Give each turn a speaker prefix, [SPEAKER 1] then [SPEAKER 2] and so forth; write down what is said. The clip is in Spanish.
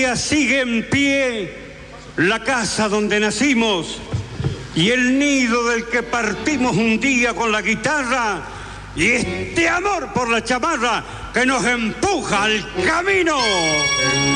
[SPEAKER 1] todavía sigue en pie la casa donde nacimos y el nido del que partimos un día con la guitarra y este amor por la chamarra que nos empuja al camino.